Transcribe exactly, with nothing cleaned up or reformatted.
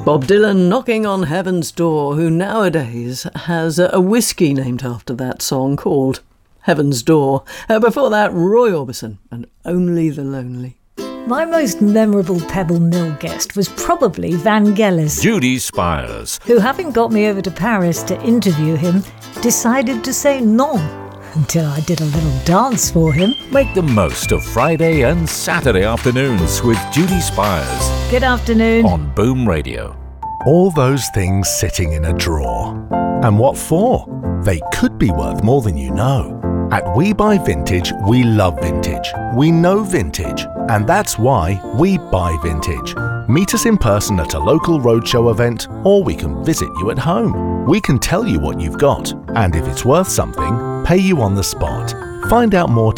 Bob Dylan knocking on heaven's door, who nowadays has a whiskey named after that song called Heaven's Door. Uh, before that, Roy Orbison and Only the Lonely. My most memorable Pebble Mill guest was probably Vangelis, Judy Spires, who, having got me over to Paris to interview him, decided to say non until I did a little dance for him. Make the most of Friday and Saturday afternoons with Judy Spires. Good afternoon. On Boom Radio. All those things sitting in a drawer. And what for? They could be worth more than you know. At We Buy Vintage, we love vintage. We know vintage. And that's why we buy vintage. Meet us in person at a local roadshow event, or we can visit you at home. We can tell you what you've got, and if it's worth something, pay you on the spot. Find out more